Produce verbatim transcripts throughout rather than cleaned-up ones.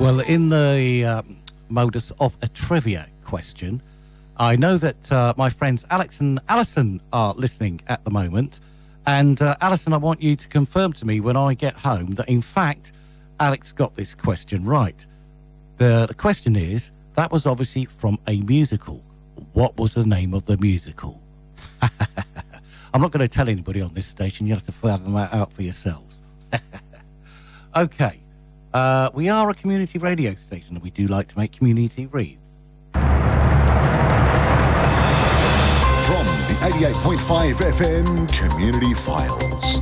Well, in the uh, modus of a trivia question, I know that uh, my friends Alex and Alison are listening at the moment. And uh, Alison, I want you to confirm to me when I get home that, in fact, Alex got this question right. The, the question is, that was obviously from a musical. What was the name of the musical? I'm not going to tell anybody on this station. You have to fathom that out for yourselves. Okay. Uh, we are a community radio station and we do like to make community reads. From the eighty-eight point five F M Community Files.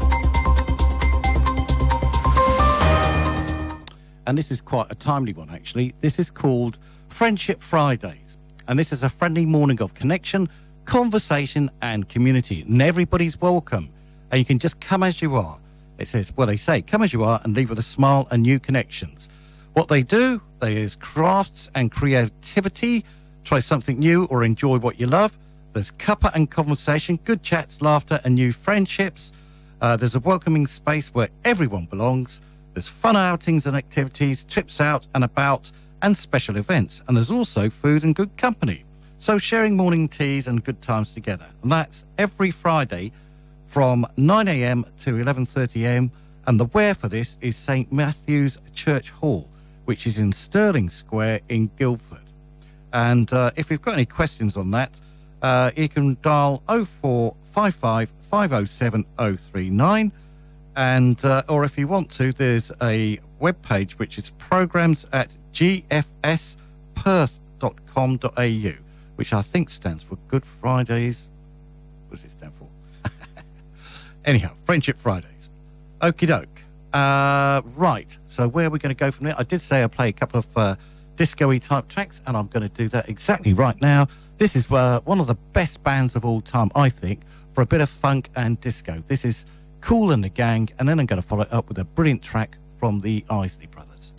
And this is quite a timely one, actually. This is called Friendship Fridays. And this is a friendly morning of connection, conversation and community. And everybody's welcome. And you can just come as you are. It says, well, they say, come as you are and leave with a smile and new connections. What they do, they is crafts and creativity. Try something new or enjoy what you love. There's cuppa and conversation, good chats, laughter and new friendships. Uh, there's a welcoming space where everyone belongs. There's fun outings and activities, trips out and about, and special events. And there's also food and good company. So sharing morning teas and good times together. And that's every Friday from nine a m to eleven thirty a m And the where for this is St Matthew's Church Hall, which is in Stirling Square in Guildford. And uh, if you've got any questions on that, uh, you can dial oh four five five, five oh seven, oh three nine. And uh, or if you want to, there's a web page which is programs at g f s perth dot com dot a u, which I think stands for Good Fridays. What does it stand for? Anyhow, Friendship Fridays. Okie doke. Uh, right. So where are we going to go from there? I did say I'll play a couple of uh, disco-y type tracks, and I'm going to do that exactly right now. This is uh, one of the best bands of all time, I think, for a bit of funk and disco. This is Kool and the Gang, and then I'm going to follow it up with a brilliant track from the Isley Brothers.